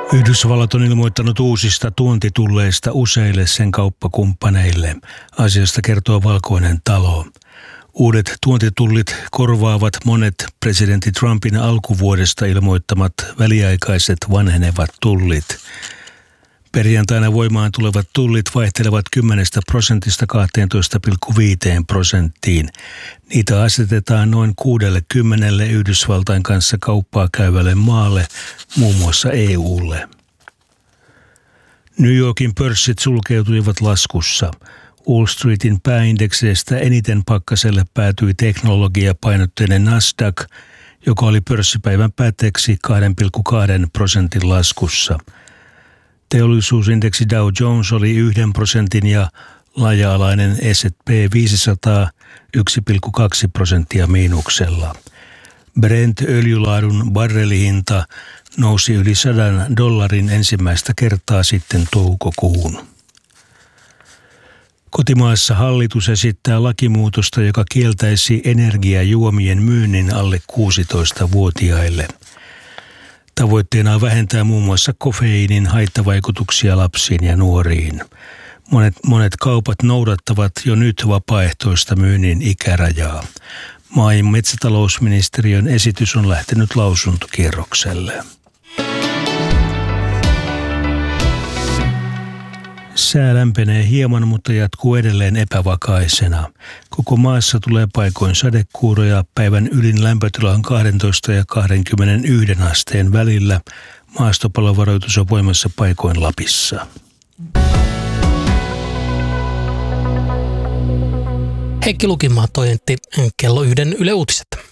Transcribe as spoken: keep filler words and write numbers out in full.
Yhdysvallat on ilmoittanut uusista tuontitulleista useille sen kauppakumppaneille. Asiasta kertoo Valkoinen talo. Uudet tuontitullit korvaavat monet presidentti Trumpin alkuvuodesta ilmoittamat väliaikaiset vanhenevat tullit. Perjantaina voimaan tulevat tullit vaihtelevat kymmenestä prosentista kahteentoista pilkku viiteen prosenttiin. Niitä asetetaan noin kuudellekymmenelle Yhdysvaltain kanssa kauppaa käyvälle maalle, muun muassa E U:lle. New Yorkin pörssit sulkeutuivat laskussa. Wall Streetin pääindekseistä eniten pakkaselle päätyi teknologiapainotteinen Nasdaq, joka oli pörssipäivän päätteeksi kahden pilkku kahden prosentin laskussa. Teollisuusindeksi Dow Jones oli yhden prosentin ja laaja-alainen S and P viisisataa yksi pilkku kaksi prosenttia miinuksella. Brent-öljylaadun barrelihinta nousi yli sadan dollarin ensimmäistä kertaa sitten toukokuun. Kotimaassa hallitus esittää lakimuutosta, joka kieltäisi energiajuomien myynnin alle kuusitoistavuotiaille. Tavoitteena on vähentää muun muassa kofeiinin haittavaikutuksia lapsiin ja nuoriin. Monet, monet kaupat noudattavat jo nyt vapaaehtoista myynnin ikärajaa. Maa- ja metsätalousministeriön esitys on lähtenyt lausuntokierrokselle. Sää lämpenee hieman, mutta jatkuu edelleen epävakaisena. Koko maassa tulee paikoin sadekuuroja. Päivän ylin lämpötila on kaksitoista ja kaksikymmentäyksi asteen välillä. Maastopallovaroitus on voimassa paikoin Lapissa. Heikki Lukimaa toimitti kello yhden Yle Uutiset.